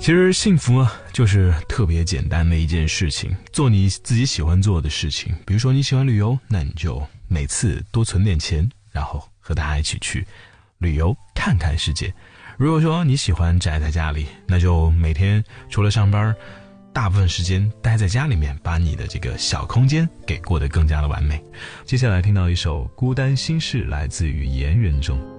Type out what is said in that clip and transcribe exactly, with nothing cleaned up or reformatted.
其实幸福呢，就是特别简单的一件事情，做你自己喜欢做的事情。比如说你喜欢旅游，那你就每次多存点钱，然后和大家一起去旅游看看世界。如果说你喜欢宅在家里，那就每天除了上班，大部分时间待在家里面，把你的这个小空间给过得更加的完美。接下来听到一首《孤单心事》，来自于言人中。